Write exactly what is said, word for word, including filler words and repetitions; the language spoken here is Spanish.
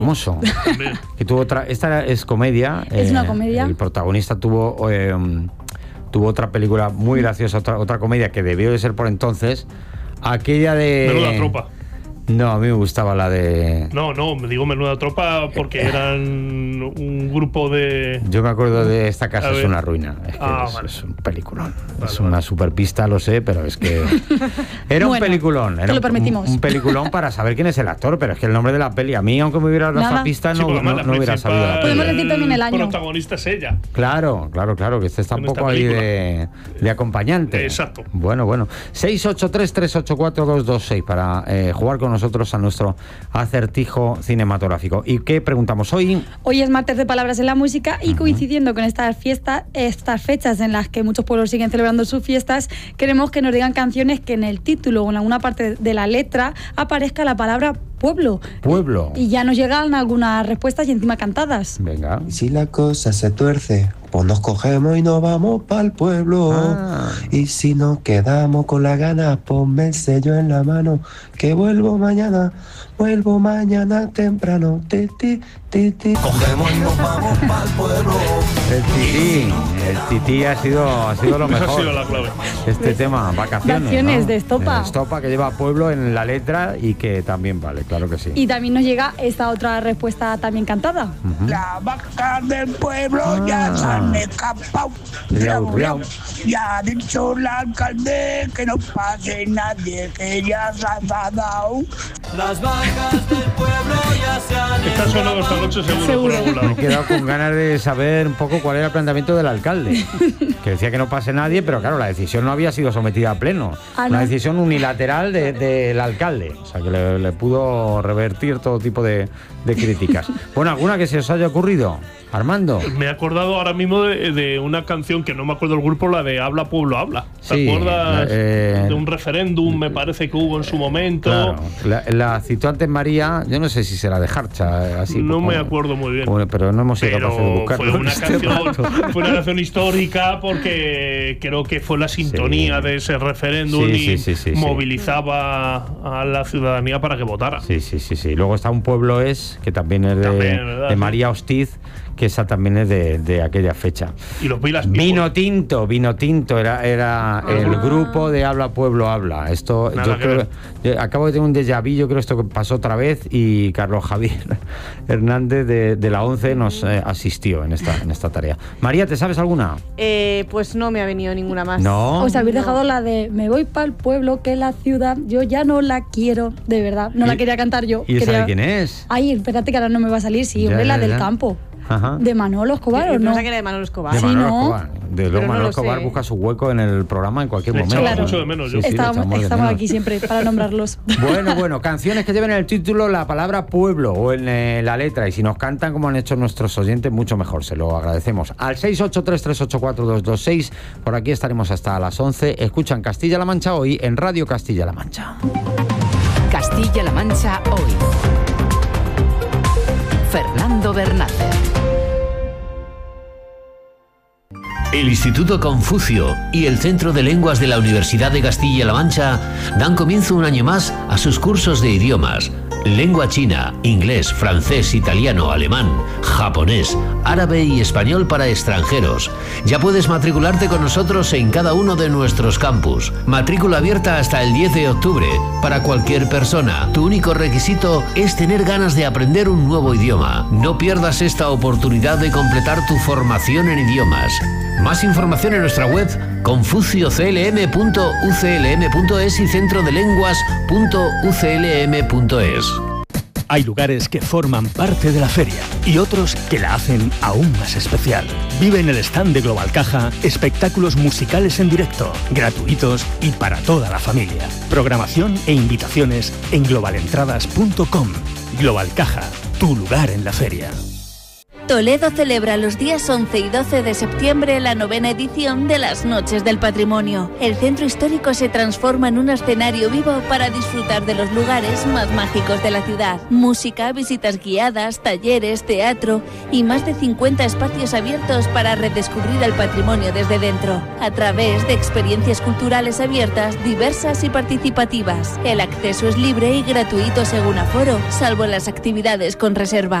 famoso. Que tuvo otra, esta es comedia. Es eh, una comedia. El protagonista tuvo eh, tuvo otra película muy graciosa, otra, otra comedia que debió de ser por entonces aquella de... Menuda Tropa. No, a mí me gustaba la de... No, no, me digo Menuda Tropa porque eran un grupo de... Yo me acuerdo de Esta casa A es ver. una ruina. Es que Ah, es, vale. es un peliculón. Vale, es una vale. superpista, lo sé, pero es que... Era Bueno, un peliculón. Era te lo un- permitimos. Un, un peliculón para saber quién es el actor, pero es que el nombre de la peli, a mí, aunque me hubiera dado Nada. esa pista, Sí, no, porque además no, la no hubiera principal sabido la peli. Podemos decir también el año. protagonista es ella. Claro, claro, claro, que este está un En esta poco ahí película. de, de acompañante. Exacto. Bueno, bueno. seis ocho tres, tres ocho cuatro, dos dos seis para eh, jugar con nosotros a nuestro acertijo cinematográfico. ¿Y qué preguntamos hoy? Hoy es martes de Palabras en la Música y coincidiendo con estas fiestas, estas fechas en las que muchos pueblos siguen celebrando sus fiestas, queremos que nos digan canciones que en el título o en alguna parte de la letra aparezca la palabra pueblo. Pueblo. Y ya nos llegan algunas respuestas y encima cantadas. Venga. Y si la cosa se tuerce, pues nos cogemos y nos vamos pa'l pueblo. Ah. Y si nos quedamos con la gana, ponme el sello en la mano, que vuelvo mañana, vuelvo mañana temprano. Ti, ti, ti, ti. Cogemos y nos vamos pa'l pueblo. El tití. El tití ha sido, ha sido lo Esa ha mejor. sido la clave. Este tema, vacaciones. Vacaciones ¿no? de Estopa. De Estopa, que lleva pueblo en la letra y que también vale, claro que sí. Y también nos llega esta otra respuesta también cantada. Las vacas del pueblo ya se han escapado. Riau, Riau, riau. riau. Ya ha dicho el alcalde que no pase nadie, que ya se ha enfadado. Está sonando esta noche seguro, Seguro. por algún Me he lado. quedado con ganas de saber un poco cuál era el planteamiento del alcalde, que decía que no pase nadie, pero claro, la decisión no había sido sometida a pleno. Ah, Una ¿no? decisión unilateral de- del alcalde, o sea que le, le pudo revertir todo tipo de, de críticas. Bueno, ¿alguna que se os haya ocurrido, Armando? Me he acordado ahora mismo de, de una canción que no me acuerdo el grupo, la de Habla Pueblo Habla. ¿Te Sí, acuerdas? eh, de un referéndum, me parece que hubo en su momento. Claro, la, la citó antes María, yo no sé si será de Harcha, eh, así. No como- me acuerdo muy bien. como- pero no hemos sido Pero capaces de buscarlo. fue una, en este canción, rato. fue una canción histórica porque creo que fue la sintonía Sí. de ese referéndum Sí, y sí, sí, sí, sí. movilizaba a la ciudadanía para que votara. Sí, sí, sí, sí. Luego está Un Pueblo Es, que también es de, También, ¿verdad? de Sí. María Hostiz, que esa también es de, de aquella fecha. Y los Pilas People. Vino Tinto, Vino Tinto era, era el grupo de Habla Pueblo Habla. Esto Nada yo que creo, ver. yo acabo de tener un déjà vu, yo creo que esto pasó otra vez y Carlos Javier Hernández de, de la ONCE nos eh, asistió en esta, en esta tarea. María, ¿te sabes alguna? Eh, pues no me ha venido ninguna más. No. Os habéis No. dejado la de me voy para el pueblo, que la ciudad yo ya no la quiero, de verdad. No la ¿Y- quería cantar yo. ¿Y esa quería... de quién es? Ay, espérate que ahora no me va a salir. Sí, Ya, hombre, ya, la del ya. campo. Ajá. De Manolo Escobar, Yo ¿o no? pensaba que era de Manolo Escobar. De Sí, Manolo ¿no? Escobar. De luego Pero no Manolo lo Escobar sé. busca su hueco en el programa en cualquier Le momento. echaba Claro. mucho de menos yo. Sí, sí, le Estamos, echamos de estamos menos. aquí siempre para nombrarlos. Bueno, bueno, canciones que lleven en el título la palabra pueblo o en eh, la letra. Y si nos cantan como han hecho nuestros oyentes, mucho mejor. Se lo agradecemos. Al seis ocho tres, tres ocho cuatro, dos dos seis. Por aquí estaremos hasta las once. Escuchan Castilla-La Mancha hoy en Radio Castilla-La Mancha. Castilla-La Mancha hoy. Fernando Bernández. El Instituto Confucio y el Centro de Lenguas de la Universidad de Castilla-La Mancha dan comienzo un año más a sus cursos de idiomas. Lengua china, inglés, francés, italiano, alemán, japonés, árabe y español para extranjeros. Ya puedes matricularte con nosotros en cada uno de nuestros campus. Matrícula abierta hasta el diez de octubre para cualquier persona. Tu único requisito es tener ganas de aprender un nuevo idioma. No pierdas esta oportunidad de completar tu formación en idiomas. Más información en nuestra web confucio c l m punto u c l m punto es y centro de lenguas punto u c l m punto es. Hay lugares que forman parte de la feria y otros que la hacen aún más especial. Vive en el stand de Global Caja espectáculos musicales en directo, gratuitos y para toda la familia. Programación e invitaciones en global entradas punto com. Global Caja, tu lugar en la feria. Toledo celebra los días once y doce de septiembre la novena edición de las Noches del Patrimonio. El centro histórico se transforma en un escenario vivo para disfrutar de los lugares más mágicos de la ciudad. Música, visitas guiadas, talleres, teatro y más de cincuenta espacios abiertos para redescubrir el patrimonio desde dentro, a través de experiencias culturales abiertas, diversas y participativas. El acceso es libre y gratuito según aforo, salvo las actividades con reserva.